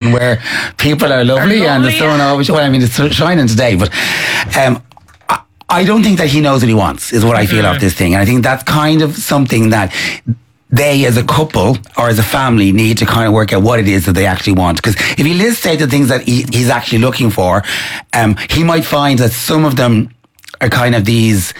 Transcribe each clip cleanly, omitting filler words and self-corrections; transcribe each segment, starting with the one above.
Dublin where people are lovely and the sun always, well, I mean, it's shining today, but I don't think that he knows what he wants, is what I feel of this thing. And I think that's kind of something that they as a couple or as a family need to kind of work out what it is that they actually want. Because if he lists out the things that he's actually looking for, he might find that some of them are kind of these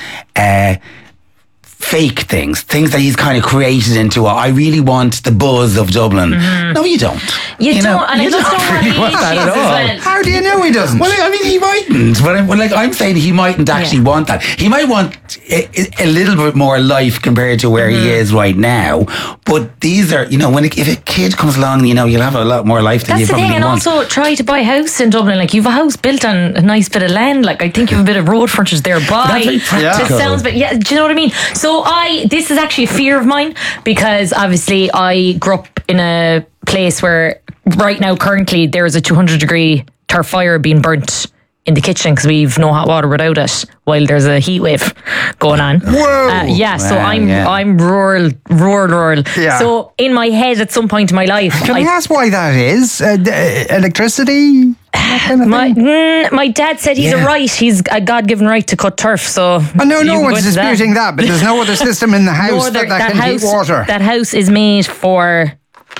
fake things that he's kind of created into I really want the buzz of Dublin. No, you don't. You don't, and I just don't really want that at all. well. How do you know he doesn't? Well, I mean, he mightn't. But I'm saying he mightn't actually want that. He might want a little bit more life compared to where he is right now. But these are, if a kid comes along, you'll have a lot more life than you probably want. That's the thing, and also try to buy a house in Dublin. Like, you've a house built on a nice bit of land. Like, I think you've a bit of road frontage there. That's very practical. It sounds, but do you know what I mean? So this is actually a fear of mine, because obviously I grew up in a place where right now currently there is a 200-degree turf fire being burnt in the kitchen because we've no hot water without it, while there's a heat wave going on. Whoa! So I'm rural. Yeah. So in my head at some point in my life, Can I ask why that is? Electricity? My dad said he's a right. He's a God-given right to cut turf. So no one's disputing that, but there's no other system in the house that can heat water. That house is made for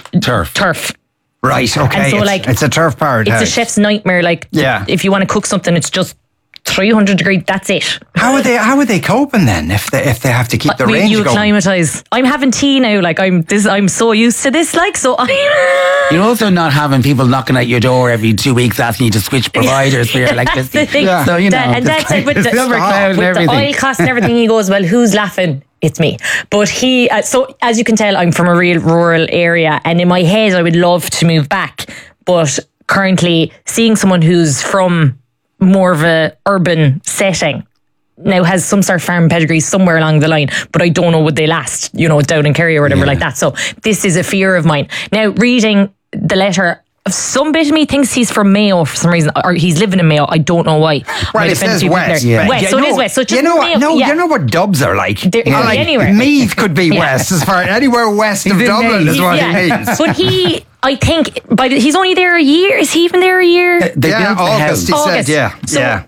turf. Right, okay. And so, it's a turf powered house. It's a chef's nightmare. Like, if you want to cook something, it's just 300 degree. That's it. How are they coping then if they have to keep the range you going? acclimatise. I'm having tea now. Like, I'm so used to this. Like, so you're also not having people knocking at your door every 2 weeks asking you to switch providers for your electricity. That's the thing. So and Dad said with the oil cost and everything, he goes, well, who's laughing? It's me. But he, so as you can tell, I'm from a real rural area, and in my head I would love to move back, but currently seeing someone who's from more of a urban setting now has some sort of farm pedigree somewhere along the line, but I don't know would they last, down in Kerry or whatever like that. So this is a fear of mine. Now, reading the letter, some bit of me thinks he's from Mayo for some reason, or he's living in Mayo. I don't know why. Well, it says west. West, so it is west. So just Mayo, you know what Dubs are like? Anywhere. Meath could be west, as far anywhere west of Dublin is what he means. But I think he's only there a year. Is he even there a year? August. He said, So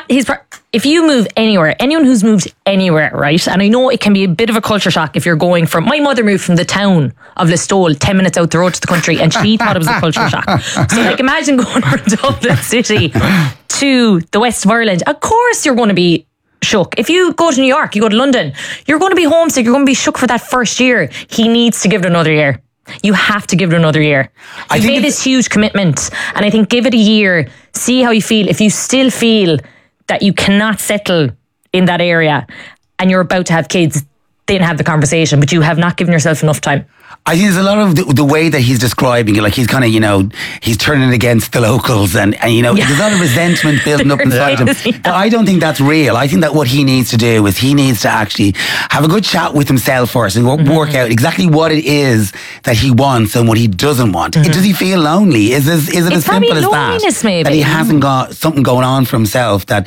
if you move anywhere, anyone who's moved anywhere, right? And I know it can be a bit of a culture shock if you're going from. My mother moved from the town of Listowel 10 minutes out the road to the country, and she thought it was a culture shock. So, like, imagine going from Dublin City to the west of Ireland. Of course, you're going to be shook. If you go to New York, you go to London, you're going to be homesick. You're going to be shook for that first year. He needs to give it another year. You have to give it another year. You've made this huge commitment, and I think give it a year. See how you feel. If you still feel that you cannot settle in that area and you're about to have kids, then have the conversation, but you have not given yourself enough time. I think there's a lot of the way that he's describing it, like he's kind of, he's turning against the locals and there's a lot of resentment building up inside him. But I don't think that's real. I think that what he needs to do is he needs to actually have a good chat with himself first and work out exactly what it is that he wants and what he doesn't want. Does he feel lonely? Is it as simple as that? Maybe. That he hasn't got something going on for himself that,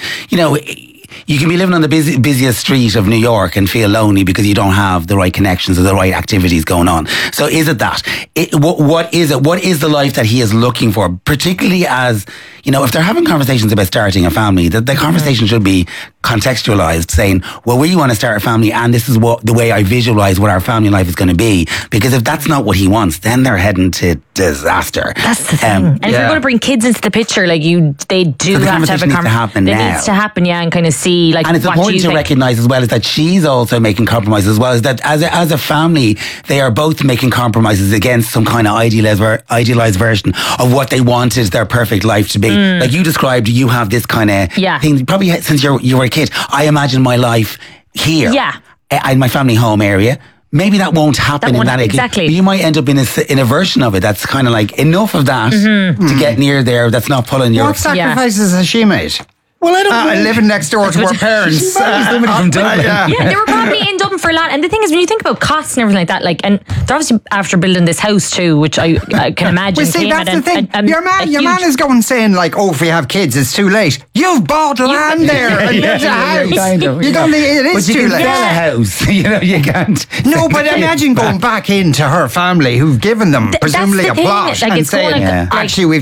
you can be living on the busiest street of New York and feel lonely because you don't have the right connections or the right activities going on. So is it that? What is it? What is the life that he is looking for? Particularly as, if they're having conversations about starting a family, the conversation should be contextualized, saying, well, we want to start a family and this is the way I visualize what our family life is going to be. Because if that's not what he wants, then they're heading to disaster. That's the thing. And if you're going to bring kids into the picture, they do have to have a conversation. It needs to happen, and kind of see, and it's important to recognise as well is that she's also making compromises as well. Is that as a family, they are both making compromises against some kind of idealised version of what they wanted their perfect life to be. Like you described, you have this kind of thing. Probably since you were a kid, I imagine my life here, in my family home area. Maybe that won't happen in that age. Exactly. You might end up in a version of it that's kind of like enough of that to get near there. That's not pulling your. What sacrifices has she made? Well, I don't know. Living next door to her parents. She's living from Dublin. They were probably in Dublin for a lot. And the thing is, when you think about costs and everything like that, and they're obviously after building this house too, which I can imagine. Well, see, that's the thing. Your man is going saying like, if we have kids, it's too late. You've bought land there and built a house. It is too late. But you can sell a house. You can't. No, but imagine going back into her family who've given them presumably a plot and saying, actually, we've